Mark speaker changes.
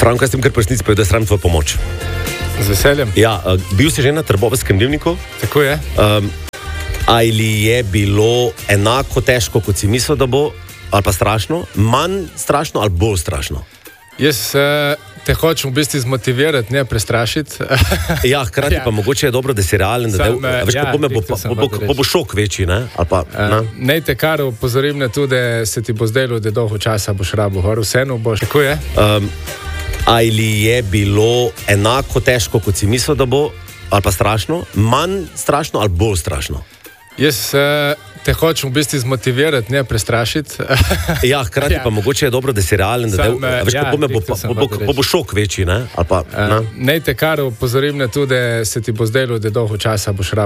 Speaker 1: Franko, jaz sem kar presnic povedal, da je sram tvojo pomoč.
Speaker 2: Z veseljem.
Speaker 1: Ja, bil si že na Trbovskem dnevniku?
Speaker 2: Tako je.
Speaker 1: Ali je bilo enako težko, kot si mislil, da bo, ali pa strašno, manj strašno ali bolj strašno?
Speaker 2: Jaz te hočem v bistvu zmotivirati, ne prestrašiti.
Speaker 1: Ja, hkrati pa mogoče je dobro, da si realen, da bo šok večji, ne?
Speaker 2: Naj te kar opozorim na to, da se ti bo zdelo, da dolgo časa boš rabo gor, vseeno boš. Tako je.
Speaker 1: Ali je bilo enako težko, kot si mislil, da bo, ali pa strašno, manj strašno ali bolj strašno?
Speaker 2: Jaz te hočem v bistvu zmotivirati, ne prestrašiti.
Speaker 1: Ja, hkrati pa mogoče je dobro, da si realen, da bo šok večji, ne?
Speaker 2: Naj te kar opozorim na to, da se ti bo zdelo, da dolgo časa boš rabo.